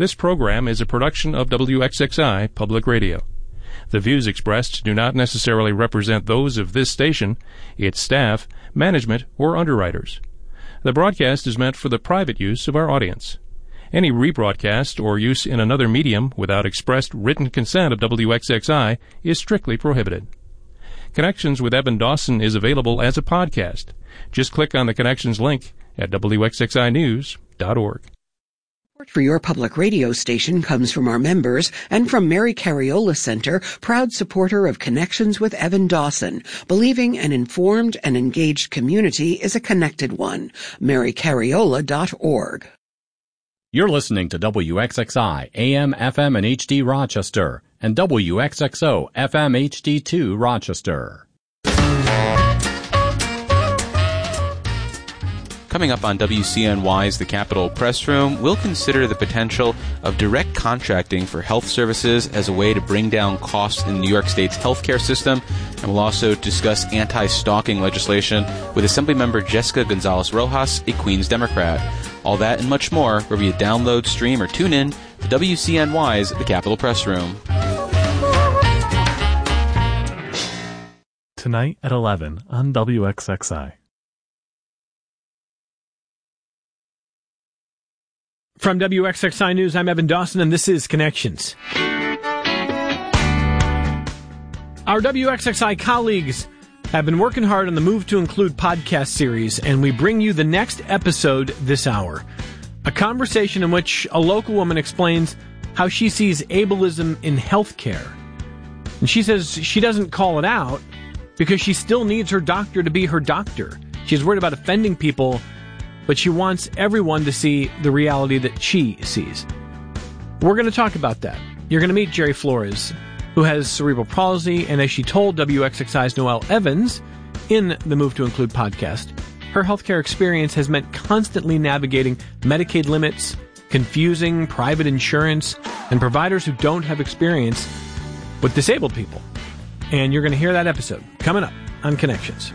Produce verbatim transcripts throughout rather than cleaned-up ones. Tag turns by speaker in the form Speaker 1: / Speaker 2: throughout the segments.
Speaker 1: This program is a production of W X X I Public Radio. The views expressed do not necessarily represent those of this station, its staff, management, or underwriters. The broadcast is meant for the private use of our audience. Any rebroadcast or use in another medium without expressed written consent of W X X I is strictly prohibited. Connections with Evan Dawson is available as a podcast. Just click on the Connections link at W X X I news dot org.
Speaker 2: Support for your public radio station comes from our members and from Mary Cariola Center, proud supporter of Connections with Evan Dawson, believing an informed and engaged community is a connected one. mary cariola dot org.
Speaker 3: You're listening to W X X I, A M, F M, and H D Rochester, and W X X O, F M, H D two Rochester.
Speaker 4: Coming up on W C N Y's The Capitol Press Room, we'll consider the potential of direct contracting for health services as a way to bring down costs in New York State's healthcare system, and we'll also discuss anti-stalking legislation with Assemblymember Jessica Gonzalez-Rojas, a Queens Democrat. All that and much more wherever you download, stream, or tune in to W C N Y's The Capitol Press Room.
Speaker 5: Tonight at eleven on W X X I.
Speaker 6: From W X X I News, I'm Evan Dawson, and this is Connections. Our W X X I colleagues have been working hard on the Move to Include podcast series, and we bring you the next episode this hour. A conversation in which a local woman explains how she sees ableism in healthcare. And she says she doesn't call it out because she still needs her doctor to be her doctor. She's worried about offending people, but she wants everyone to see the reality that she sees. We're going to talk about that. You're going to meet Jerry Flores, who has cerebral palsy, and as she told W X X I's Noelle Evans in the Move to Include podcast, her healthcare experience has meant constantly navigating Medicaid limits, confusing private insurance, and providers who don't have experience with disabled people. And you're going to hear that episode coming up on Connections.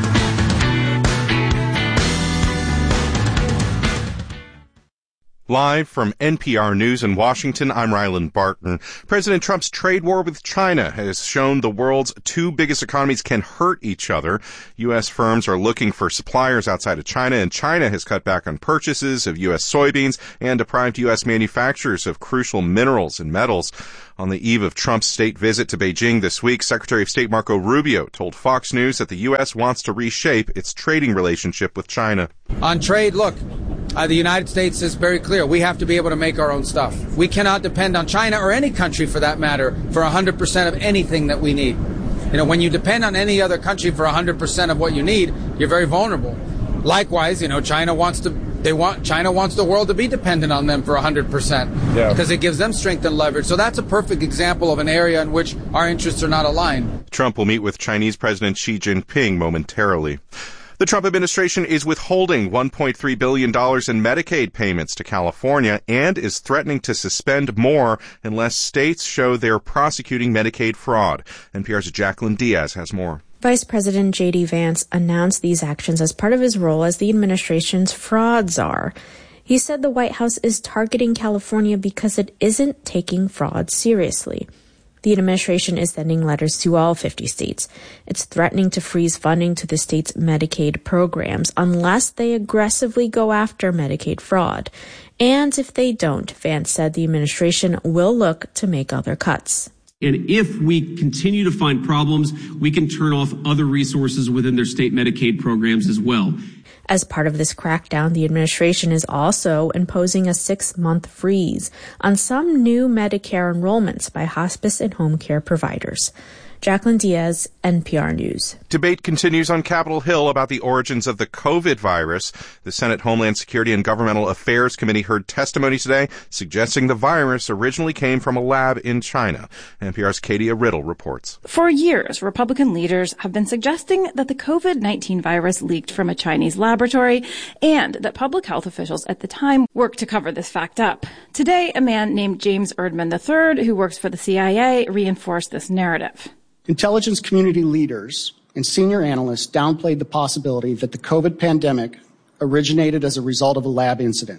Speaker 7: Live from N P R News in Washington, I'm Ryland Barton. President Trump's trade war with China has shown the world's two biggest economies can hurt each other. U S firms are looking for suppliers outside of China, and China has cut back on purchases of U S soybeans and deprived U S manufacturers of crucial minerals and metals. On the eve of Trump's state visit to Beijing this week, Secretary of State Marco Rubio told Fox News that the U S wants to reshape its trading relationship with China.
Speaker 8: On trade, look, uh, the United States is very clear. We have to be able to make our own stuff. We cannot depend on China or any country for that matter for one hundred percent of anything that we need. You know, when you depend on any other country for one hundred percent of what you need, you're very vulnerable. Likewise, you know, China wants to They want China wants the world to be dependent on them for one hundred percent yeah. because it gives them strength and leverage. So that's a perfect example of an area in which our interests are not aligned.
Speaker 7: Trump will meet with Chinese President Xi Jinping momentarily. The Trump administration is withholding one point three billion dollars in Medicaid payments to California and is threatening to suspend more unless states show they're prosecuting Medicaid fraud. N P R's Jacqueline Diaz has more.
Speaker 9: Vice President J D. Vance announced these actions as part of his role as the administration's fraud czar. He said the White House is targeting California because it isn't taking fraud seriously. The administration is sending letters to all fifty states. It's threatening to freeze funding to the state's Medicaid programs unless they aggressively go after Medicaid fraud. And if they don't, Vance said the administration will look to make other cuts.
Speaker 10: And if we continue to find problems, we can turn off other resources within their state Medicaid programs as well.
Speaker 9: As part of this crackdown, the administration is also imposing a six-month freeze on some new Medicare enrollments by hospice and home care providers. Jacqueline Diaz, N P R News.
Speaker 7: Debate continues on Capitol Hill about the origins of the COVID virus. The Senate Homeland Security and Governmental Affairs Committee heard testimony today suggesting the virus originally came from a lab in China. N P R's Katia Riddle reports.
Speaker 11: For years, Republican leaders have been suggesting that the COVID nineteen virus leaked from a Chinese laboratory and that public health officials at the time worked to cover this fact up. Today, a man named James Erdman the third, who works for the C I A, reinforced this narrative.
Speaker 12: Intelligence community leaders and senior analysts downplayed the possibility that the COVID pandemic originated as a result of a lab incident.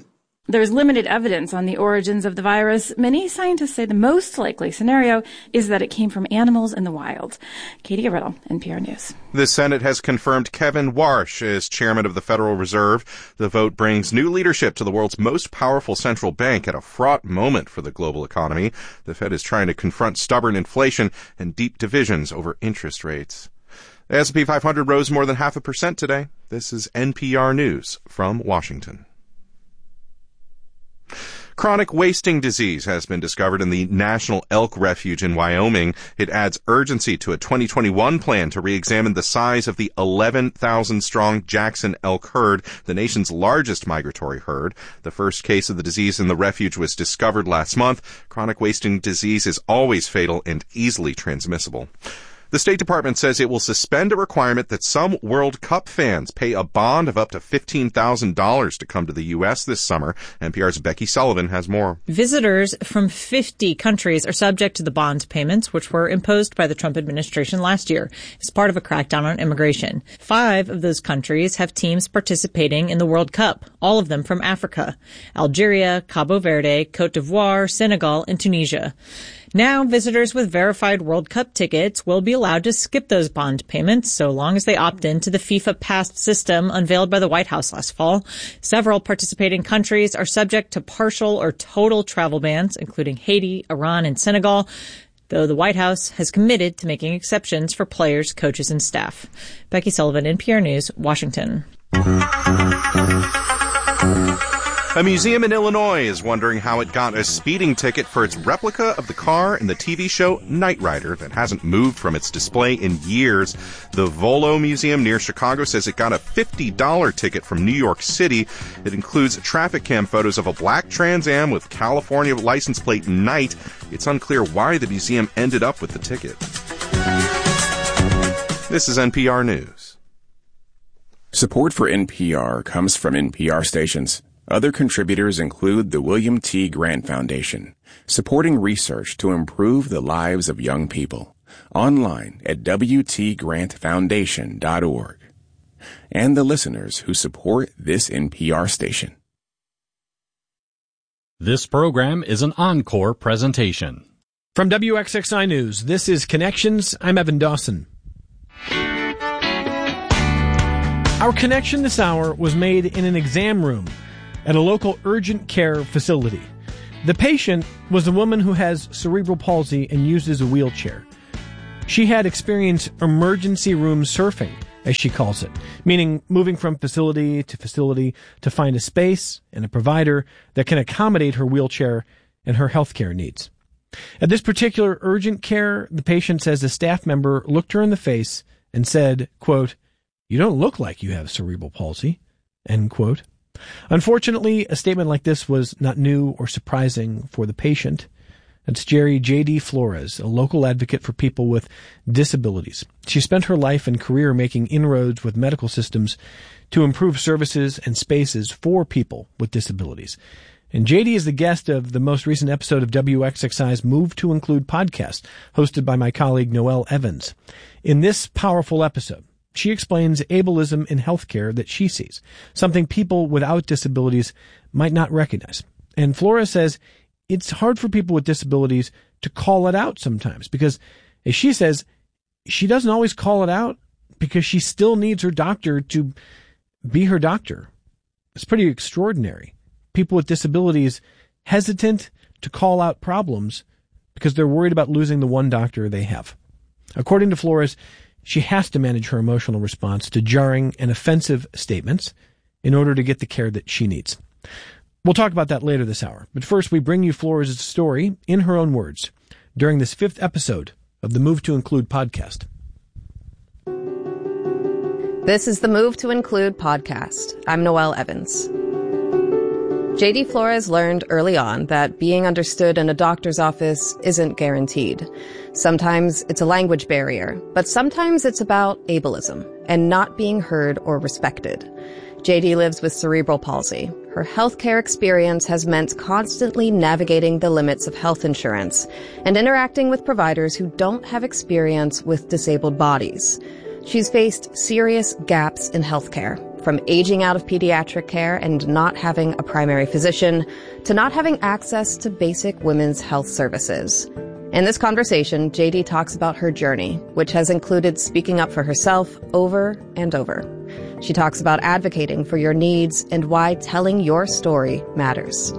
Speaker 11: There's limited evidence on the origins of the virus. Many scientists say the most likely scenario is that it came from animals in the wild. Katie Riddle, N P R News.
Speaker 7: The Senate has confirmed Kevin Warsh as chairman of the Federal Reserve. The vote brings new leadership to the world's most powerful central bank at a fraught moment for the global economy. The Fed is trying to confront stubborn inflation and deep divisions over interest rates. The S and P five hundred rose more than half a percent today. This is N P R News from Washington. Chronic wasting disease has been discovered in the National Elk Refuge in Wyoming. It adds urgency to a twenty twenty-one plan to re-examine the size of the eleven thousand strong Jackson elk herd, the nation's largest migratory herd. The first case of the disease in the refuge was discovered last month. Chronic wasting disease is always fatal and easily transmissible. The State Department says it will suspend a requirement that some World Cup fans pay a bond of up to fifteen thousand dollars to come to the U S this summer. N P R's Becky Sullivan has more.
Speaker 13: Visitors from fifty countries are subject to the bond payments, which were imposed by the Trump administration last year as part of a crackdown on immigration. Five of those countries have teams participating in the World Cup, all of them from Africa: Algeria, Cabo Verde, Cote d'Ivoire, Senegal, and Tunisia. Now, visitors with verified World Cup tickets will be allowed to skip those bond payments so long as they opt in to the FIFA Pass system unveiled by the White House last fall. Several participating countries are subject to partial or total travel bans, including Haiti, Iran, and Senegal, though the White House has committed to making exceptions for players, coaches, and staff. Becky Sullivan, N P R News, Washington.
Speaker 7: A museum in Illinois is wondering how it got a speeding ticket for its replica of the car in the T V show Knight Rider that hasn't moved from its display in years. The Volo Museum near Chicago says it got a fifty dollars ticket from New York City. It includes traffic cam photos of a black Trans Am with California license plate Knight. It's unclear why the museum ended up with the ticket. This is N P R News.
Speaker 14: Support for N P R comes from N P R stations. Other contributors include the William T. Grant Foundation, supporting research to improve the lives of young people. Online at w t grant foundation dot org. And the listeners who support this N P R station.
Speaker 3: This program is an encore presentation.
Speaker 6: From W X X I News, this is Connections. I'm Evan Dawson. Our connection this hour was made in an exam room at a local urgent care facility. The patient was a woman who has cerebral palsy and uses a wheelchair. She had experienced emergency room surfing, as she calls it, meaning moving from facility to facility to find a space and a provider that can accommodate her wheelchair and her healthcare needs. At this particular urgent care, the patient says a staff member looked her in the face and said, quote, "You don't look like you have cerebral palsy," end quote. Unfortunately, a statement like this was not new or surprising for the patient. That's Jerry J D. Flores, a local advocate for people with disabilities. She spent her life and career making inroads with medical systems to improve services and spaces for people with disabilities. And J D is the guest of the most recent episode of W X X I's Move to Include podcast, hosted by my colleague Noelle Evans. In this powerful episode, she explains ableism in healthcare that she sees, something people without disabilities might not recognize. And Flora says it's hard for people with disabilities to call it out sometimes because, as she says, she doesn't always call it out because she still needs her doctor to be her doctor. It's pretty extraordinary. People with disabilities hesitant to call out problems because they're worried about losing the one doctor they have. According to Flores, she has to manage her emotional response to jarring and offensive statements in order to get the care that she needs. We'll talk about that later this hour. But first, we bring you Flores' story in her own words during this fifth episode of the Move to Include podcast.
Speaker 15: This is the Move to Include podcast. I'm Noelle Evans. J D. Flores learned early on that being understood in a doctor's office isn't guaranteed. Sometimes it's a language barrier, but sometimes it's about ableism and not being heard or respected. J D lives with cerebral palsy. Her healthcare experience has meant constantly navigating the limits of health insurance and interacting with providers who don't have experience with disabled bodies. She's faced serious gaps in healthcare from aging out of pediatric care and not having a primary physician to not having access to basic women's health services. In this conversation, J D talks about her journey, which has included speaking up for herself over and over. She talks about advocating for your needs and why telling your story matters.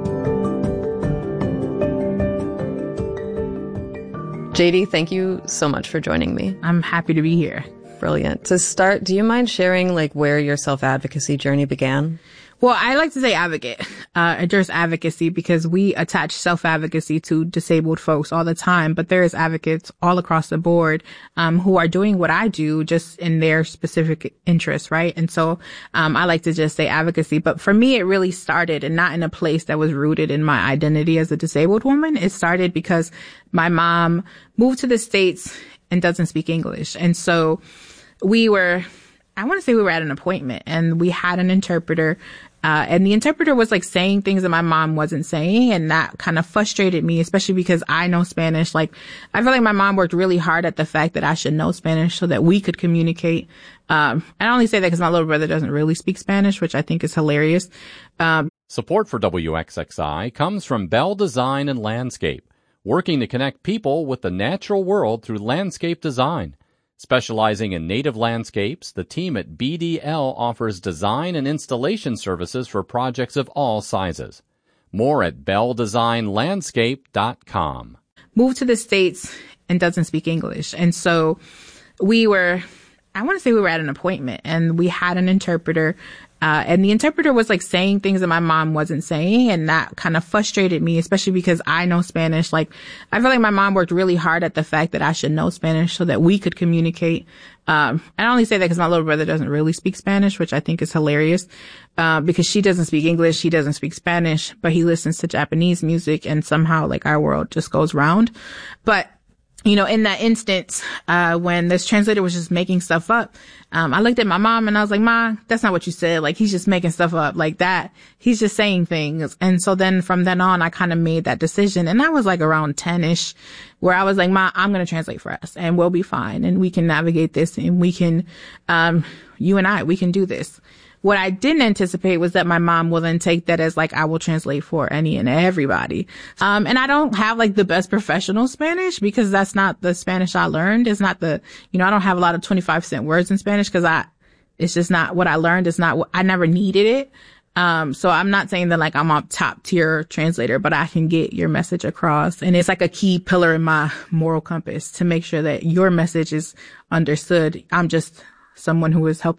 Speaker 15: J D, thank you so much for joining me.
Speaker 16: I'm happy to be here.
Speaker 15: Brilliant. To start, do you mind sharing like where your self-advocacy journey began?
Speaker 16: Well, I like to say advocate, uh, just advocacy, because we attach self-advocacy to disabled folks all the time, but there is advocates all across the board, um, who are doing what I do just in their specific interests, right? And so, um, I like to just say advocacy, but for me, it really started and not in a place that was rooted in my identity as a disabled woman. It started because my mom moved to the States and doesn't speak English. And so we were, I want to say we were at an appointment and we had an interpreter. Uh, and the interpreter was like saying things that my mom wasn't saying. And that kind of frustrated me, especially because I know Spanish. Like, I feel like my mom worked really hard at the fact that I should know Spanish so that we could communicate. Um, I only say that because my little brother doesn't really speak Spanish, which I think is hilarious. Um,
Speaker 3: Support for W X X I comes from Bell Design and Landscape, working to connect people with the natural world through landscape design. Specializing in native landscapes, the team at B D L offers design and installation services for projects of all sizes. More at bell design landscape dot com.
Speaker 16: Moved to the States and doesn't speak English. And so we were, I want to say we were at an appointment and we had an interpreter. Uh, and the interpreter was like saying things that my mom wasn't saying. And that kind of frustrated me, especially because I know Spanish. Like, I feel like my mom worked really hard at the fact that I should know Spanish so that we could communicate. Um, I only say that because my little brother doesn't really speak Spanish, which I think is hilarious. Uh, because she doesn't speak English, he doesn't speak Spanish, but he listens to Japanese music and somehow like our world just goes round. But you know, in that instance, uh, when this translator was just making stuff up, um, I looked at my mom and I was like, Ma, that's not what you said. Like, he's just making stuff up like that. He's just saying things. And so then from then on, I kind of made that decision. And I was like around ten-ish where I was like, Ma, I'm going to translate for us and we'll be fine. And we can navigate this and we can, um, you and I, we can do this. What I didn't anticipate was that my mom will then take that as like, I will translate for any and everybody. Um, and I don't have like the best professional Spanish because that's not the Spanish I learned. It's not the, you know, I don't have a lot of twenty-five cent words in Spanish because I, it's just not what I learned. It's not what I never needed it. Um, so I'm not saying that like I'm a top tier translator, but I can get your message across. And it's like a key pillar in my moral compass to make sure that your message is understood. I'm just someone who is helping